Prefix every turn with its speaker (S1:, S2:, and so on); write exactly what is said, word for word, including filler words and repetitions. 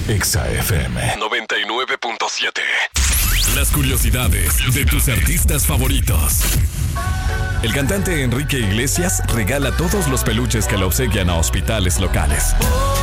S1: Exa F M
S2: noventa y nueve punto siete.
S1: Las curiosidades de tus artistas favoritos. El cantante Enrique Iglesias regala todos los peluches que le obsequian a hospitales locales.